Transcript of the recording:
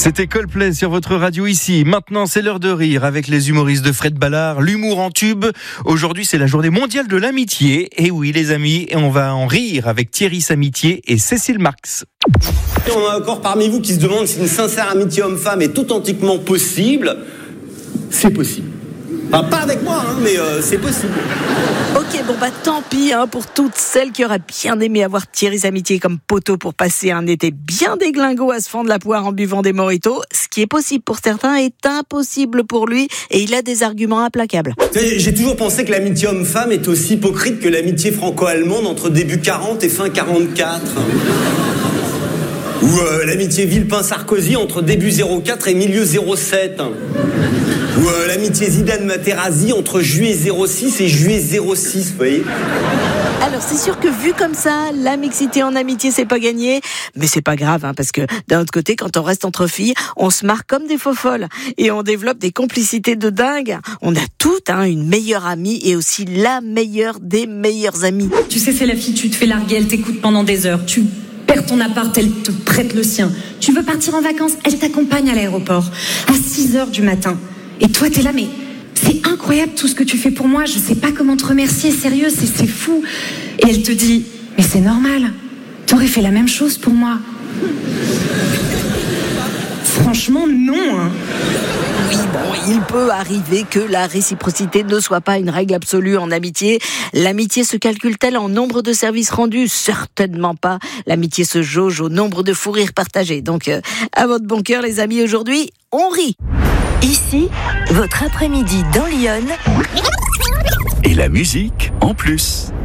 C'était Coldplay sur votre radio ici. Maintenant, c'est l'heure de rire avec les humoristes de Fred Ballard, l'humour en tube. Aujourd'hui, c'est la journée mondiale de l'amitié. Et oui, les amis, on va en rire avec Thierry Samitier et Cécile Marx. On a encore parmi vous qui se demandent si une sincère amitié homme-femme est authentiquement possible. C'est possible. Enfin, pas avec moi, mais c'est possible. Ok, bon tant pis pour toutes celles qui auraient bien aimé avoir Thierry Samitier comme poteau pour passer un été bien déglingo à se fendre la poire en buvant des mojitos. Ce qui est possible pour certains est impossible pour lui et il a des arguments implacables. J'ai toujours pensé que l'amitié homme-femme est aussi hypocrite que l'amitié franco-allemande entre début 40 et fin 44. Ou l'amitié Villepin-Sarkozy entre début 04 et milieu 07. Ou l'amitié Zidane-Materazzi entre juillet 06 et juillet 06, vous voyez. Alors c'est sûr que vu comme ça, la mixité en amitié c'est pas gagné, mais c'est pas grave parce que d'un autre côté, quand on reste entre filles, on se marre comme des faux-folles et on développe des complicités de dingue. On a toutes une meilleure amie et aussi la meilleure des meilleures amies. Tu sais, c'est la fille, tu te fais larguer, elle t'écoute pendant des heures, tu perds ton appart, elle te prête le sien. Tu veux partir en vacances, elle t'accompagne à l'aéroport à 6h du matin. Et toi, t'es là, mais c'est incroyable tout ce que tu fais pour moi, je sais pas comment te remercier, sérieux, c'est fou. Et elle te dit, mais c'est normal, t'aurais fait la même chose pour moi. Franchement, non. Oui, il peut arriver que la réciprocité ne soit pas une règle absolue en amitié. L'amitié se calcule-t-elle en nombre de services rendus ? Certainement pas. L'amitié se jauge au nombre de fous rires partagés. Donc, à votre bon cœur, les amis, aujourd'hui, on rit. Ici, votre après-midi dans Lyon. Et la musique en plus.